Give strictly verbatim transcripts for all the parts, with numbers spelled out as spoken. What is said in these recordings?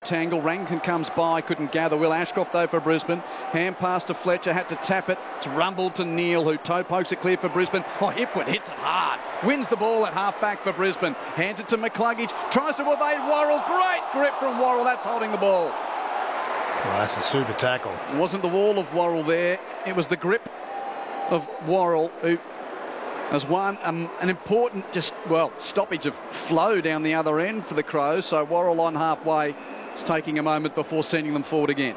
tangle. Rankin comes by, couldn't gather. Will Ashcroft, though, for Brisbane. Hand pass to Fletcher, had to tap it. It's rumbled to Neil, who toe pokes it clear for Brisbane. Oh, Hipwood hits it hard. Wins the ball at half-back for Brisbane. Hands it to McCluggage. Tries to evade Worrell. Great grip from Worrell. That's holding the ball. Well, that's a super tackle. It wasn't the wall of Worrell there. It was the grip of Worrell, who has won um, an important, just, well, stoppage of flow down the other end for the Crows. So Worrell on halfway is taking a moment before sending them forward again.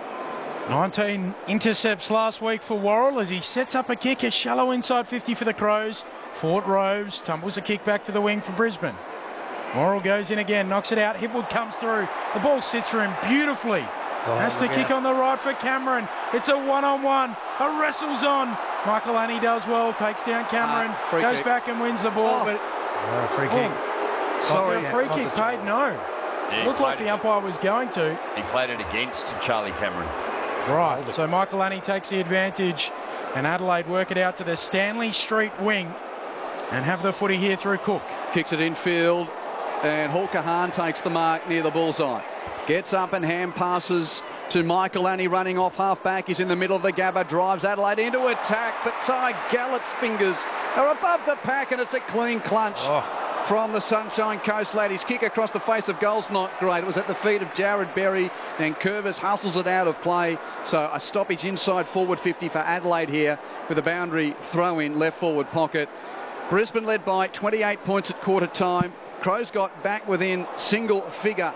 nineteen intercepts last week for Worrell as he sets up a kick, a shallow inside fifty for the Crows. Fort Rose tumbles a kick back to the wing for Brisbane. Worrell goes in again, knocks it out. Hipwood comes through. The ball sits for him beautifully. Oh, Has to kick on the right for Cameron. It's a one-on-one. A wrestle's on. Michael Annie does well, takes down Cameron, ah, goes kick. back and wins the ball. Oh. But Uh, free kick. oh, Sorry, a free not kick the- paid, no. Yeah, he Looked like played the it- umpire was going to. He played it against Charlie Cameron. Right, so Michael Annie takes the advantage and Adelaide work it out to the Stanley Street wing and have the footy here through Cook. Kicks it infield, and Hawker Hahn takes the mark near the bullseye. Gets up and hand passes to Michael Annie running off half-back. He's in the middle of the Gabba, drives Adelaide into attack, but Ty Gallett's fingers are above the pack, and it's a clean clunch Oh. from the Sunshine Coast ladies. Kick across the face of goal's not great. It was at the feet of Jared Berry, and Curvis hustles it out of play. So a stoppage inside forward fifty for Adelaide here with a boundary throw in left forward pocket. Brisbane led by twenty-eight points at quarter time. Crows got back within single figure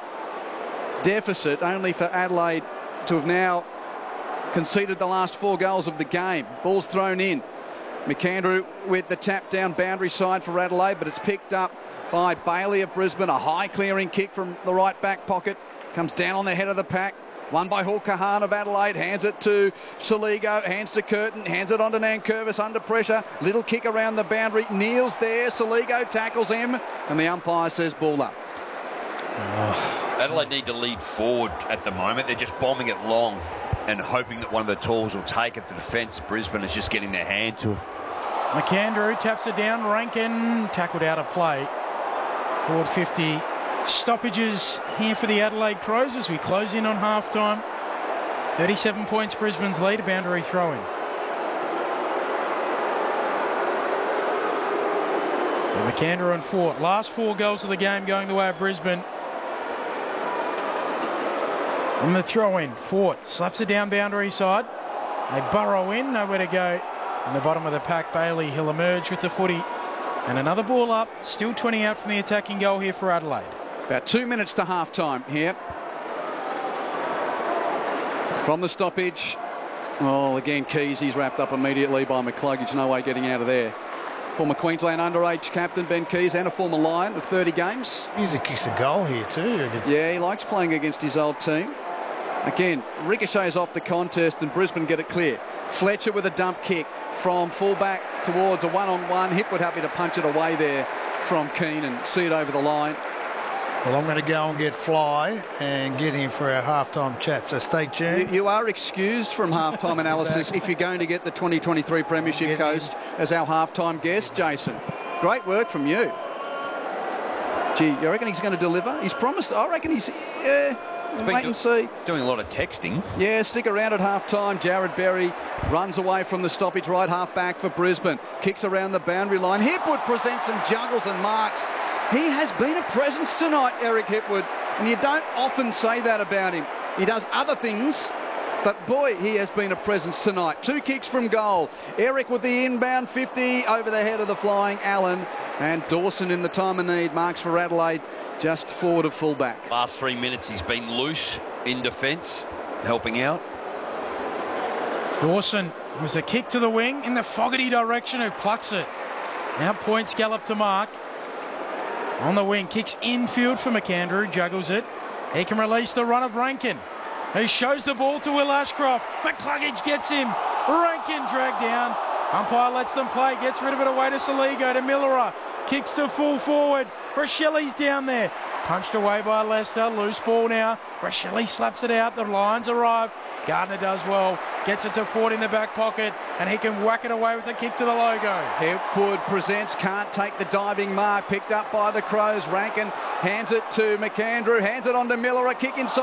deficit, only for Adelaide to have now conceded the last four goals of the game. Ball's thrown in. McAndrew with the tap down boundary side for Adelaide, but it's picked up by Bailey of Brisbane. A high clearing kick from the right back pocket. Comes down on the head of the pack. Won by Hawker Hahn of Adelaide. Hands it to Saligo. Hands to Curtin. Hands it on to Nankervis under pressure. Little kick around the boundary. Neil's there. Saligo tackles him. And the umpire says ball up. Adelaide need to lead forward at the moment. They're just bombing it long and hoping that one of the tools will take it. The defence of Brisbane is just getting their hand to it. McAndrew taps it down. Rankin tackled out of play. Forward fifty. Stoppages here for the Adelaide Crows as we close in on half-time. thirty-seven points Brisbane's lead, a boundary throw-in. So McAndrew and Fort. Last four goals of the game going the way of Brisbane. On the throw-in, Fort slaps it down boundary side. They burrow in, nowhere to go. In the bottom of the pack, Bailey, he'll emerge with the footy. And another ball up, still twenty out from the attacking goal here for Adelaide. About two minutes to half-time here. From the stoppage. Oh, again, Keys, he's wrapped up immediately by McCluggage. No way getting out of there. Former Queensland underage captain Ben Keys and a former Lion of thirty games. He's a kicks a goal here too. Yeah, he likes playing against his old team. Again, ricochets off the contest and Brisbane get it clear. Fletcher with a dump kick from fullback towards a one-on-one. Hipwood happy to punch it away there from Keenan. See it over the line. Well, I'm going to go and get Fly and get him for our halftime chat, so stay tuned. You, you are excused from halftime analysis if you're going to get the twenty twenty-three Premiership Coast as our halftime guest, Jason. Great work from you. Gee, you reckon he's going to deliver? He's promised. I reckon he's... Yeah, wait and see. Doing a lot of texting. Yeah, stick around at half-time. Jared Berry runs away from the stoppage, right half-back for Brisbane. Kicks around the boundary line. Hipwood presents and juggles and marks. He has been a presence tonight, Eric Hipwood, and you don't often say that about him. He does other things, but boy, he has been a presence tonight. Two kicks from goal. Eric with the inbound fifty over the head of the flying Allen, and Dawson in the time of need marks for Adelaide just forward of fullback. Last three minutes he's been loose in defence, helping out. Dawson with a kick to the wing in the Fogarty direction, who plucks it. Now points Gallop to mark. On the wing, kicks infield for McAndrew, juggles it. He can release the run of Rankin, who shows the ball to Will Ashcroft. McCluggage gets him. Rankin dragged down. Umpire lets them play, gets rid of it away to Saligo, to Millerer. Kicks to full forward. Rochelli's down there. Punched away by Leicester. Loose ball now. Rochelli slaps it out. The Lions arrive. Gardner does well. Gets it to Ford in the back pocket, and he can whack it away with a kick to the logo. Hipwood presents, can't take the diving mark. Picked up by the Crows. Rankin hands it to McAndrew. Hands it on to Miller. A kick inside.